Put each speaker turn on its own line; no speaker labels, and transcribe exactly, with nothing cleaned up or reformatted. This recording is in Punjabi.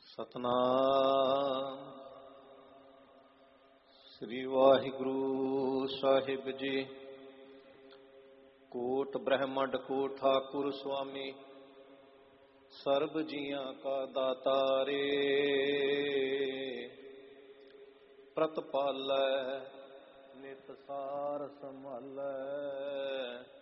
ਸਤਨਾਮ ਸ੍ਰੀ ਵਾਹਿਗੁਰੂ ਸਾਹਿਬ ਜੀ। ਕੋਟ ਬ੍ਰਹਮੰਡ ਕੋ ਠਾਕੁਰ ਸੁਆਮੀ, ਸਰਬ ਜੀਆਂ ਕਾ ਦਾਤਾਰੇ। ਪ੍ਰਤਪਾਲੈ ਨਿਤ ਸਾਰ ਸੰਭਾਲੈ,